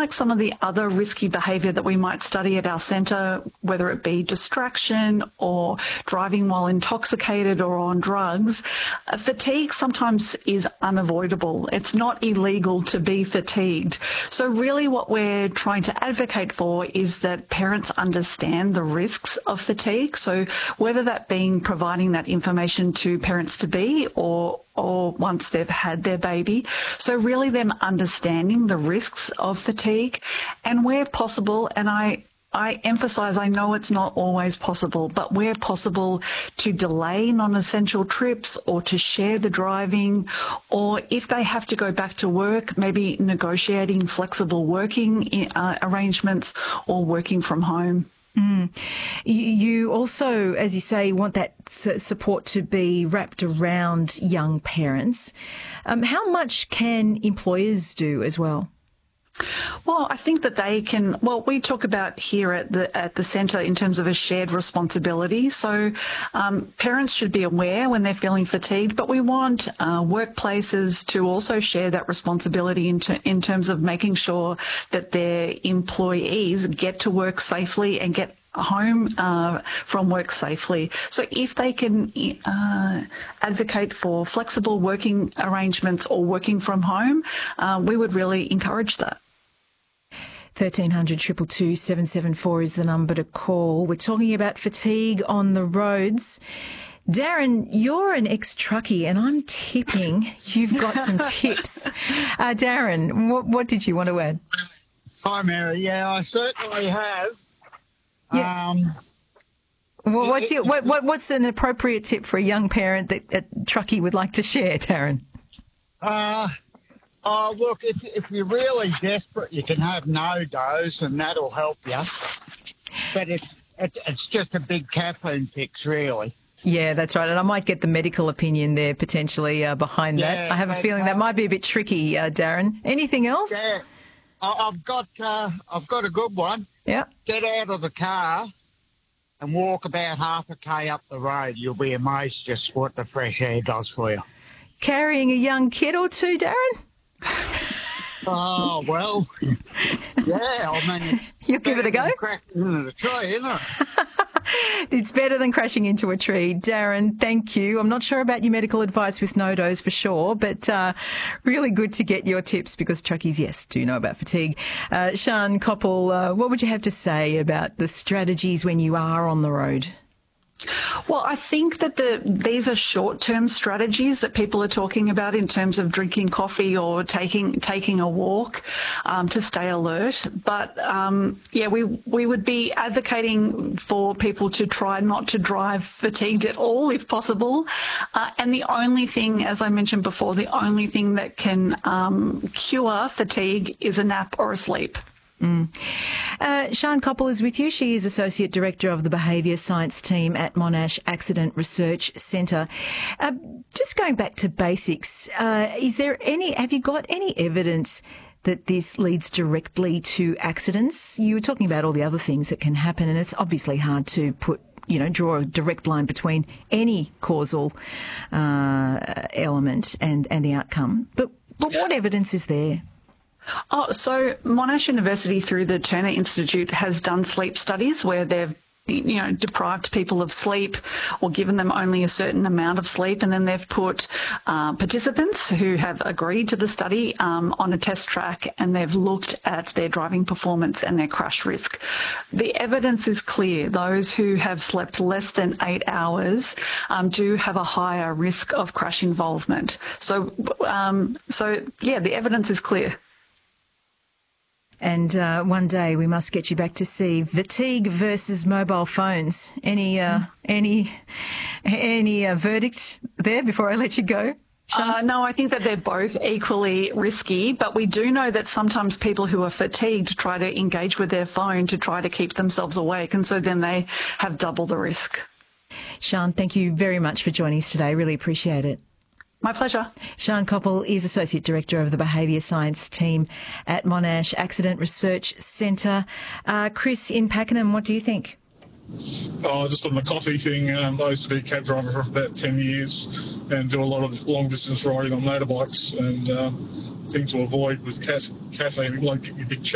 unlike some of the other risky behaviour that we might study at our centre, whether it be distraction or driving while intoxicated or on drugs, fatigue sometimes is unavoidable. It's not illegal to be fatigued. So really what we're trying to advocate for is that parents understand the risks of fatigue. So whether that being providing that information to parents-to-be or once they've had their baby. So really them understanding the risks of fatigue, and where possible, and I emphasise, I know it's not always possible, but where possible to delay non-essential trips or to share the driving, or if they have to go back to work, maybe negotiating flexible working arrangements or working from home. You also, as you say, want that support to be wrapped around young parents. How much can employers do as well? Well, I think that they can. Well, we talk about here at the centre in terms of a shared responsibility. So parents should be aware when they're feeling fatigued, but we want workplaces to also share that responsibility in terms of making sure that their employees get to work safely and get home from work safely. So if they can advocate for flexible working arrangements or working from home, we would really encourage that. 1300 222 774 is the number to call. We're talking about fatigue on the roads. Darren, you're an ex-truckie, and I'm tipping you've got some tips. Darren, what did you want to add? Hi, Mary. Yeah, I certainly have. Yeah. Well, what's an appropriate tip for a young parent that a truckie would like to share, Darren? Look, if you're really desperate, you can have no dose, and that'll help you. But it's just a big caffeine fix, really. Yeah, that's right. And I might get the medical opinion there potentially behind that. I have a feeling that might be a bit tricky, Darren. Anything else? Yeah, I've got a good one. Yeah. Get out of the car and walk about half a K up the road. You'll be amazed just what the fresh air does for you. Carrying a young kid or two, Darren? Oh, well, yeah, I mean, you'll give it a go? Crashing into a tree, isn't it? It's better than crashing into a tree. Darren, thank you. I'm not sure about your medical advice with no dose for sure, but really good to get your tips because truckies, yes, do know about fatigue. Sian Koppel, what would you have to say about the strategies when you are on the road? Well, I think that these are short-term strategies that people are talking about in terms of drinking coffee or taking a walk to stay alert. But we would be advocating for people to try not to drive fatigued at all, if possible. And the only thing, as I mentioned before, the only thing that can cure fatigue is a nap or a sleep. Sian Koppel is with you. She is Associate Director of the Behaviour Science Team at Monash Accident Research Centre. Just going back to basics, have you got any evidence that this leads directly to accidents? You were talking about all the other things that can happen, and it's obviously hard to draw a direct line between any causal element and the outcome. But what evidence is there? So Monash University through the Turner Institute has done sleep studies where they've deprived people of sleep or given them only a certain amount of sleep, and then they've put participants who have agreed to the study on a test track, and they've looked at their driving performance and their crash risk. The evidence is clear. Those who have slept less than 8 hours do have a higher risk of crash involvement. So the evidence is clear. And one day we must get you back to see fatigue versus mobile phones. Any verdict there before I let you go? No, I think that they're both equally risky, but we do know that sometimes people who are fatigued try to engage with their phone to try to keep themselves awake, and so then they have double the risk. Sian, thank you very much for joining us today. Really appreciate it. My pleasure. Sian Koppel is Associate Director of the Behaviour Science Team at Monash Accident Research Centre. Chris in Pakenham, what do you think? Just on the coffee thing, I used to be a cab driver for about 10 years and do a lot of long distance riding on motorbikes, and thing to avoid with caffeine, like your big